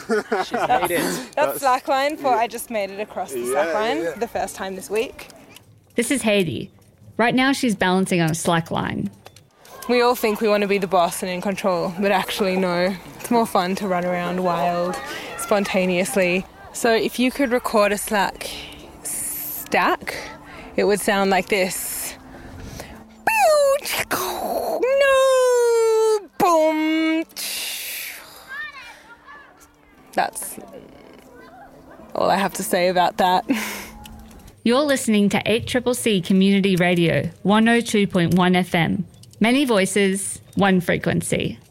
She's made it. That's slackline for I just made it across the slackline for the first time this week. This is Haiti. Right now she's balancing on a slackline. We all think we want to be the boss and in control, but actually no. It's more fun to run around wild, spontaneously. So if you could record a slack stack, it would sound like this. No! Boom! That's all I have to say about that. You're listening to 8CCC Community Radio, 102.1 FM. Many voices, one frequency.